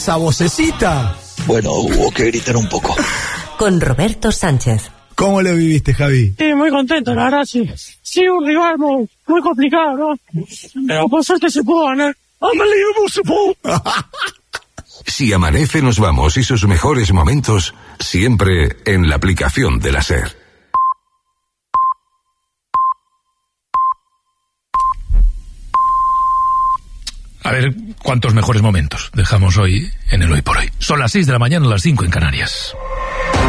Esa vocecita. Bueno, hubo que gritar un poco. Con Roberto Sánchez. ¿Cómo lo viviste, Javi? Sí, muy contento, la verdad, sí. Sí, un rival muy complicado, ¿no? Pero por suerte se pudo ganar. Si amanece, nos vamos y sus mejores momentos siempre en la aplicación de la SER. A ver cuántos mejores momentos dejamos hoy en el Hoy por Hoy. Son las 6 de la mañana, las 5 en Canarias.